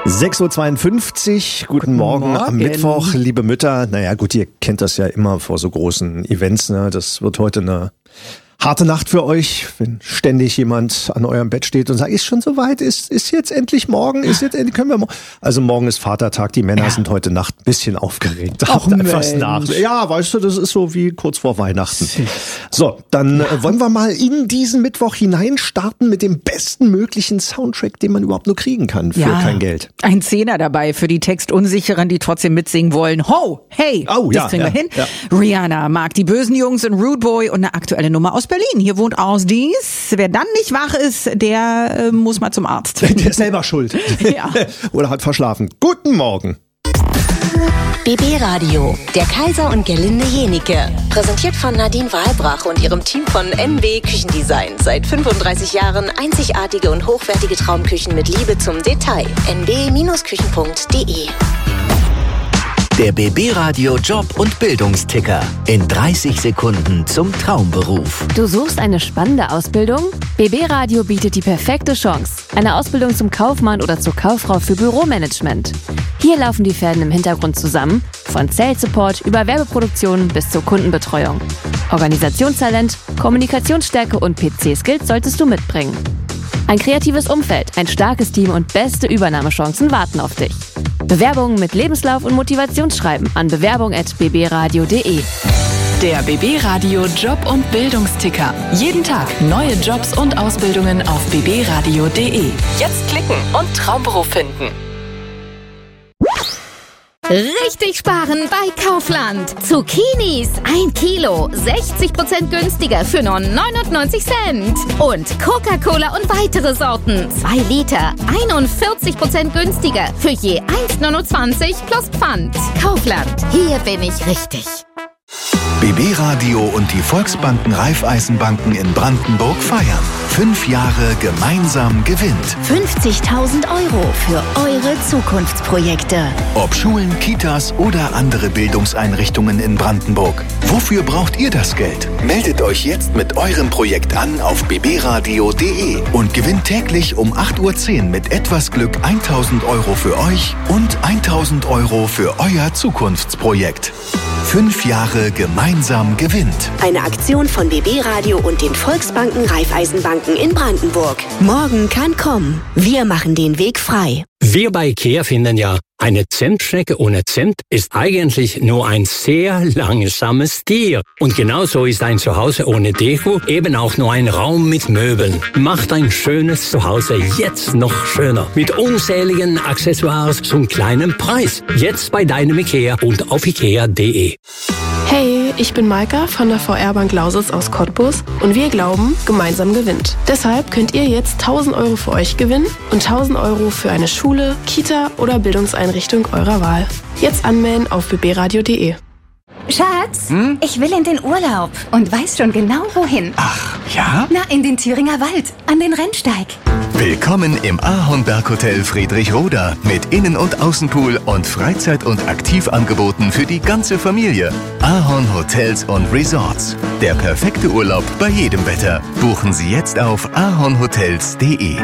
6.52 Uhr, guten Morgen am Mittwoch, liebe Mütter. Naja gut, ihr kennt das ja immer vor so großen Events, ne? Das wird heute eine harte Nacht für euch, wenn ständig jemand an eurem Bett steht und sagt, ist schon soweit, ist jetzt endlich morgen, können wir morgen. Also morgen ist Vatertag, die Männer sind heute Nacht ein bisschen aufgeregt. Habt einfach nach. Ja, weißt du, das ist so wie kurz vor Weihnachten. So, dann wollen wir mal in diesen Mittwoch hineinstarten mit dem besten möglichen Soundtrack, den man überhaupt nur kriegen kann für kein Geld. Ein Zehner dabei für die Textunsicheren, die trotzdem mitsingen wollen. Ho, hey, das kriegen wir hin. Ja. Rihanna mag die bösen Jungs und Rude Boy und eine aktuelle Nummer aus Berlin. Hier wohnt Ausdies. Wer dann nicht wach ist, der muss mal zum Arzt. Der ist selber schuld. Ja. Oder hat verschlafen. Guten Morgen. BB Radio, der Kaiser und Gerlinde Jenike. Präsentiert von Nadine Wahlbrach und ihrem Team von NB Küchendesign. Seit 35 Jahren einzigartige und hochwertige Traumküchen mit Liebe zum Detail. nb-küchen.de. Der BB Radio Job- und Bildungsticker. In 30 Sekunden zum Traumberuf. Du suchst eine spannende Ausbildung? BB Radio bietet die perfekte Chance. Eine Ausbildung zum Kaufmann oder zur Kauffrau für Büromanagement. Hier laufen die Fäden im Hintergrund zusammen. Von Sales Support über Werbeproduktion bis zur Kundenbetreuung. Organisationstalent, Kommunikationsstärke und PC-Skills solltest du mitbringen. Ein kreatives Umfeld, ein starkes Team und beste Übernahmechancen warten auf dich. Bewerbungen mit Lebenslauf und Motivationsschreiben an bewerbung@bbradio.de. Der BB Radio Job- und Bildungsticker. Jeden Tag neue Jobs und Ausbildungen auf bbradio.de. Jetzt klicken und Traumberuf finden. Richtig sparen bei Kaufland. Zucchinis 1 Kilo, 60% günstiger für nur 99 Cent. Und Coca-Cola und weitere Sorten, 2 Liter, 41% günstiger für je 1,29 plus Pfand. Kaufland, hier bin ich richtig. BB Radio und die Volksbanken Raiffeisenbanken in Brandenburg feiern. 5 Jahre gemeinsam gewinnt. 50.000 € für eure Zukunftsprojekte. Ob Schulen, Kitas oder andere Bildungseinrichtungen in Brandenburg. Wofür braucht ihr das Geld? Meldet euch jetzt mit eurem Projekt an auf bbradio.de und gewinnt täglich um 8.10 Uhr mit etwas Glück 1.000 € für euch und 1.000 € für euer Zukunftsprojekt. 5 Jahre gemeinsam gewinnt. Eine Aktion von BB Radio und den Volksbanken Raiffeisenbanken in Brandenburg. Morgen kann kommen. Wir machen den Weg frei. Wir bei IKEA finden ja, eine Zentschnecke ohne Cent ist eigentlich nur ein sehr langsames Tier. Und genauso ist ein Zuhause ohne Deko eben auch nur ein Raum mit Möbeln. Macht ein schönes Zuhause jetzt noch schöner. Mit unzähligen Accessoires zum kleinen Preis. Jetzt bei deinem IKEA und auf ikea.de. Hey, ich bin Maika von der VR-Bank Lausitz aus Cottbus und wir glauben, gemeinsam gewinnt. Deshalb könnt ihr jetzt 1.000 € für euch gewinnen und 1.000 € für eine Schule, Kita oder Bildungseinrichtung eurer Wahl. Jetzt anmelden auf bbradio.de. Schatz, ich will in den Urlaub und weiß schon genau wohin. Ach, ja? Na, in den Thüringer Wald, an den Rennsteig. Willkommen im Ahornberghotel Friedrichroda mit Innen- und Außenpool und Freizeit- und Aktivangeboten für die ganze Familie. Ahorn Hotels und Resorts. Der perfekte Urlaub bei jedem Wetter. Buchen Sie jetzt auf ahornhotels.de.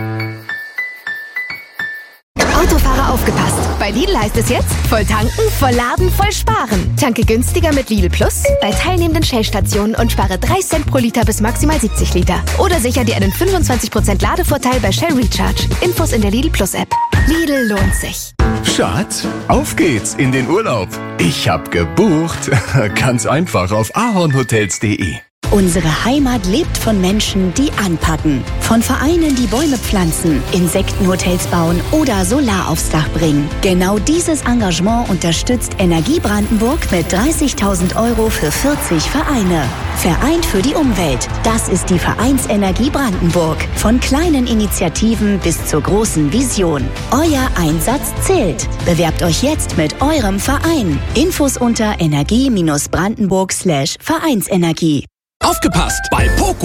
Autofahrer aufgepasst. Bei Lidl heißt es jetzt, voll tanken, voll laden, voll sparen. Tanke günstiger mit Lidl Plus bei teilnehmenden Shell-Stationen und spare 3 Cent pro Liter bis maximal 70 Liter. Oder sicher dir einen 25% Ladevorteil bei Shell Recharge. Infos in der Lidl Plus App. Lidl lohnt sich. Schatz, auf geht's in den Urlaub. Ich hab gebucht. Ganz einfach auf ahornhotels.de. Unsere Heimat lebt von Menschen, die anpacken. Von Vereinen, die Bäume pflanzen, Insektenhotels bauen oder Solar aufs Dach bringen. Genau dieses Engagement unterstützt Energie Brandenburg mit 30.000 € für 40 Vereine. Vereint für die Umwelt. Das ist die Vereinsenergie Brandenburg. Von kleinen Initiativen bis zur großen Vision. Euer Einsatz zählt. Bewerbt euch jetzt mit eurem Verein. Infos unter energie-brandenburg/Vereinsenergie. Aufgepasst! Bei Poco